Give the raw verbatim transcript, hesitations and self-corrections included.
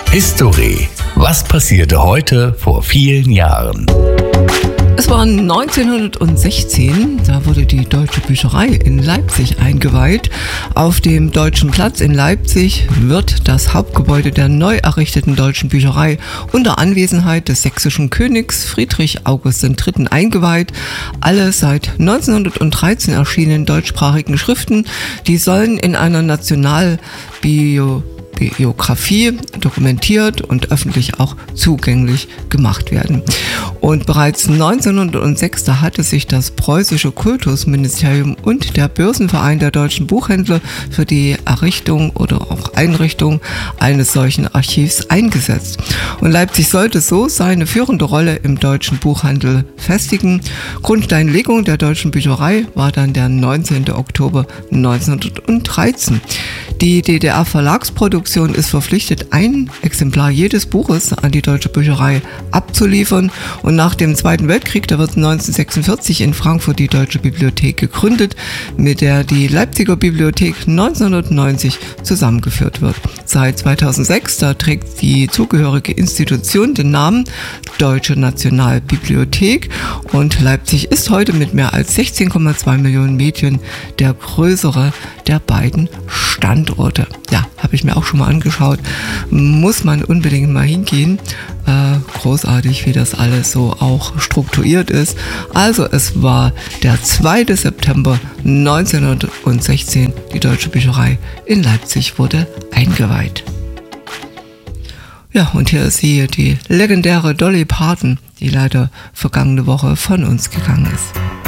History. Was passierte heute vor vielen Jahren? Es war neunzehnhundertsechzehn, da wurde die Deutsche Bücherei in Leipzig eingeweiht. Auf dem Deutschen Platz in Leipzig wird das Hauptgebäude der neu errichteten Deutschen Bücherei unter Anwesenheit des sächsischen Königs Friedrich August der Dritte eingeweiht. Alle seit neunzehnhundertdreizehn erschienenen deutschsprachigen Schriften, die sollen in einer Nationalbio Biografie dokumentiert und öffentlich auch zugänglich gemacht werden. Und bereits neunzehnhundertsechs, da hatte sich das preußische Kultusministerium und der Börsenverein der deutschen Buchhändler für die Errichtung oder auch Einrichtung eines solchen Archivs eingesetzt. Und Leipzig sollte so seine führende Rolle im deutschen Buchhandel festigen. Grundsteinlegung der Deutschen Bücherei war dann der neunzehnten Oktober neunzehnhundertdreizehn. Die D D R-Verlagsproduktion ist verpflichtet, ein Exemplar jedes Buches an die Deutsche Bücherei abzuliefern. Und nach dem Zweiten Weltkrieg, da wird neunzehnhundertsechsundvierzig in Frankfurt die Deutsche Bibliothek gegründet, mit der die Leipziger Bibliothek neunzehnhundertneunzig zusammengeführt wird. Seit zweitausendsechs, da trägt die zugehörige Institution den Namen Deutsche Nationalbibliothek, und Leipzig ist heute mit mehr als sechzehn Komma zwei Millionen Medien der größere der beiden Standorte. Ja, habe ich mir auch schon mal angeschaut. Muss man unbedingt mal hingehen. Äh, großartig, wie das alles so auch strukturiert ist. Also es war der zweite September neunzehnhundertsechzehn. Die Deutsche Bücherei in Leipzig wurde eingeweiht. Ja, und hier ist sie, die legendäre Dolly Parton, die leider vergangene Woche von uns gegangen ist.